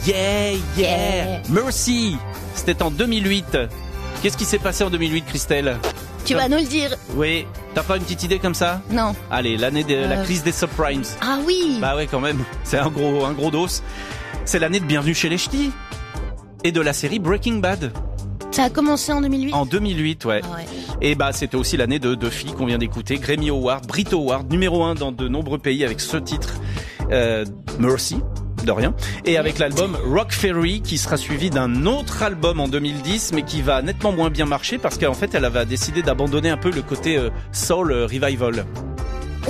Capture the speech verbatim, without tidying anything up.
Yeah, yeah, Mercy. C'était en deux mille huit. Qu'est-ce qui s'est passé en deux mille huit, Christelle? Tu vas nous le dire. Oui, t'as pas une petite idée comme ça? Non. Allez, l'année de euh... la crise des subprimes. Ah oui. Bah ouais, quand même. C'est un gros, un gros dos. C'est l'année de Bienvenue chez les Ch'tis et de la série Breaking Bad. Ça a commencé en deux mille huit. En deux mille huit, ouais. Ah ouais. Et bah c'était aussi l'année de deux filles qu'on vient d'écouter, Grammy Award, Brit Award, numéro un dans de nombreux pays avec ce titre, euh, Mercy. De rien. Et avec l'album Rock Ferry qui sera suivi d'un autre album en deux mille dix mais qui va nettement moins bien marcher parce qu'en fait elle avait décidé d'abandonner un peu le côté euh, soul euh, revival.